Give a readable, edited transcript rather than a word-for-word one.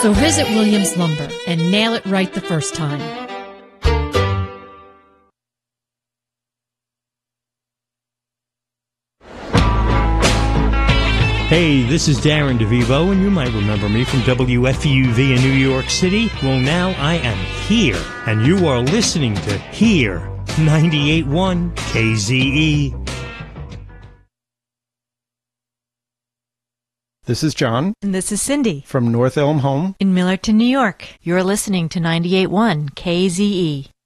So visit Williams Lumber and nail it right the first time. Hey, this is Darren DeVivo, and you might remember me from WFUV in New York City. Well, now I am here, and you are listening to Here, 98.1 KZE. This is John. And this is Cindy. From North Elm Home in Millerton, New York. You're listening to 98.1 KZE.